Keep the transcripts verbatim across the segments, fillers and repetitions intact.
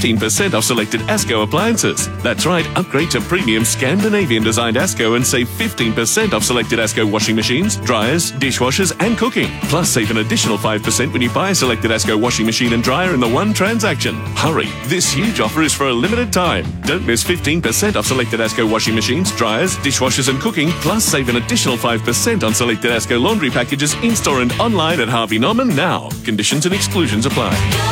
fifteen percent off selected ASCO appliances. That's right, upgrade to premium Scandinavian-designed ASCO and save fifteen percent off selected ASCO washing machines, dryers, dishwashers and cooking. Plus, save an additional five percent when you buy a selected ASCO washing machine and dryer in the one transaction. Hurry, this huge offer is for a limited time. Don't miss fifteen percent off selected ASCO washing machines, dryers, dishwashers and cooking. Plus, save an additional five percent on selected ASCO laundry packages in-store and online at Harvey Norman now. Conditions and exclusions apply.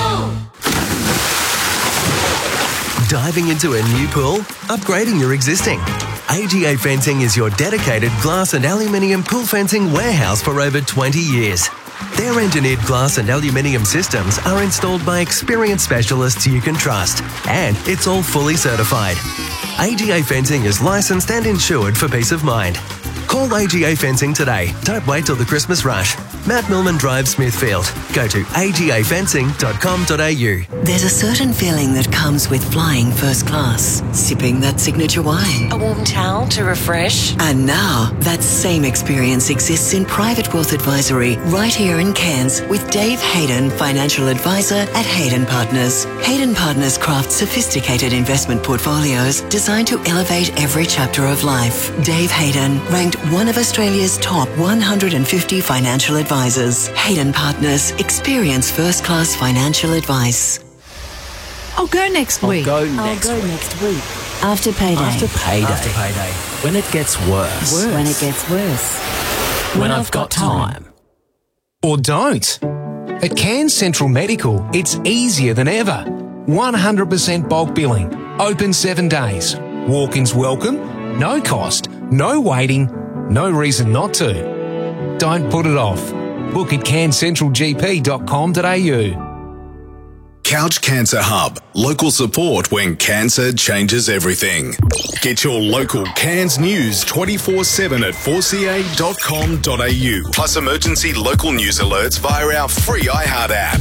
Diving into a new pool? Upgrading your existing? A G A Fencing is your dedicated glass and aluminium pool fencing warehouse for over twenty years. Their engineered glass and aluminium systems are installed by experienced specialists you can trust, and it's all fully certified. A G A Fencing is licensed and insured for peace of mind. Call A G A Fencing today. Don't wait till the Christmas rush. Matt Millman Drive, Smithfield. Go to a g a fencing dot com dot a u. There's a certain feeling that comes with flying first class, sipping that signature wine, a warm towel to refresh. And now, that same experience exists in private wealth advisory right here in Cairns with Dave Hayden, financial advisor at Hayden Partners. Hayden Partners crafts sophisticated investment portfolios designed to elevate every chapter of life. Dave Hayden, ranked one of Australia's top one hundred fifty financial advisors. Hayden Partners, experience first-class financial advice. I'll go next I'll week. go next I'll go week. next week. After payday. After payday. After payday. When it gets worse. Worse. When it gets worse. When, when I've got time. Or don't. At Cairns Central Medical, it's easier than ever. one hundred percent bulk billing. Open seven days. Walk-ins welcome. No cost. No waiting. No reason not to. Don't put it off. Book at cairns central g p dot com dot a u. Couch Cancer Hub. Local support when cancer changes everything. Get your local Cairns news twenty-four seven at four c a dot com dot a u. Plus emergency local news alerts via our free iHeart app.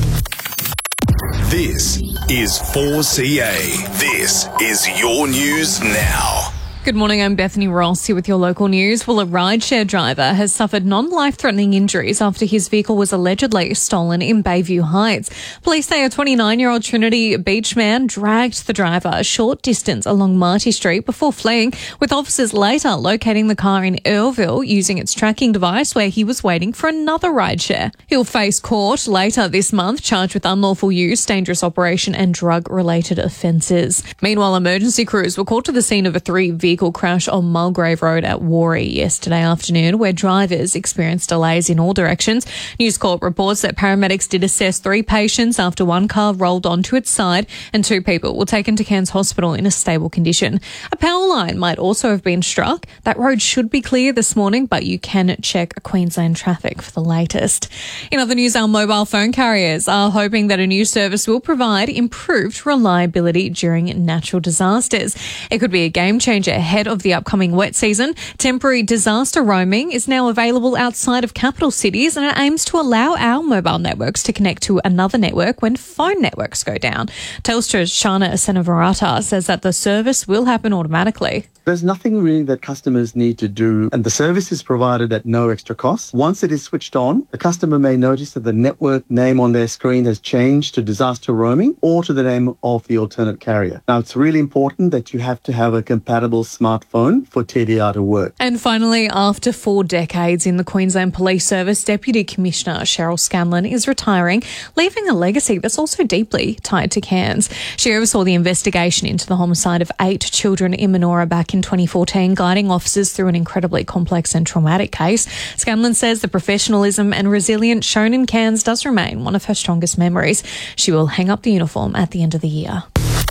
This is four C A. This is your news now. Good morning, I'm Bethany Ross here with your local news. Well, a rideshare driver has suffered non-life-threatening injuries after his vehicle was allegedly stolen in Bayview Heights. Police say a twenty-nine-year-old Trinity Beach man dragged the driver a short distance along Marty Street before fleeing, with officers later locating the car in Earlville using its tracking device where he was waiting for another rideshare. He'll face court later this month, charged with unlawful use, dangerous operation and drug-related offences. Meanwhile, emergency crews were called to the scene of a three-vehicle Vehicle crash on Mulgrave Road at Warrie yesterday afternoon, where drivers experienced delays in all directions. News Corp reports that paramedics did assess three patients after one car rolled onto its side and two people were taken to Cairns Hospital in a stable condition. A power line might also have been struck. That road should be clear this morning, but you can check Queensland traffic for the latest. In other news, our mobile phone carriers are hoping that a new service will provide improved reliability during natural disasters. It could be a game changer ahead of the upcoming wet season. Temporary disaster roaming is now available outside of capital cities, and it aims to allow our mobile networks to connect to another network when phone networks go down. Telstra's Shana Senavarata says that the service will happen automatically. There's nothing really that customers need to do, and the service is provided at no extra cost. Once it is switched on, the customer may notice that the network name on their screen has changed to disaster roaming or to the name of the alternate carrier. Now, it's really important that you have to have a compatible smartphone for T D R to work. And finally, after four decades in the Queensland Police Service, Deputy Commissioner Cheryl Scanlon is retiring, leaving a legacy that's also deeply tied to Cairns. She oversaw the investigation into the homicide of eight children in Manoora back in twenty fourteen, guiding officers through an incredibly complex and traumatic case. Scanlon says the professionalism and resilience shown in Cairns does remain one of her strongest memories. She will hang up the uniform at the end of the year.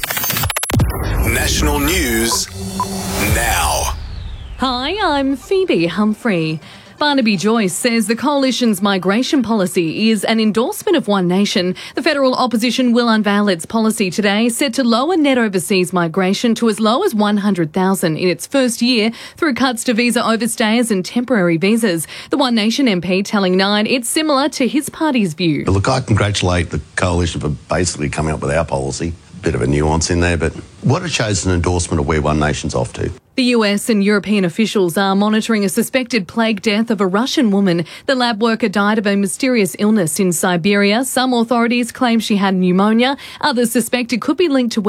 National news now. Hi, I'm Phoebe Humphrey. Barnaby Joyce says the Coalition's migration policy is an endorsement of One Nation. The federal opposition will unveil its policy today, set to lower net overseas migration to as low as one hundred thousand in its first year through cuts to visa overstayers and temporary visas. The One Nation M P telling Nine it's similar to his party's view. Look, I congratulate the Coalition for basically coming up with our policy. Bit of a nuance in there, but what it shows is an endorsement of where One Nation's off to. The U S and European officials are monitoring a suspected plague death of a Russian woman. The lab worker died of a mysterious illness in Siberia. Some authorities claim she had pneumonia. Others suspect it could be linked to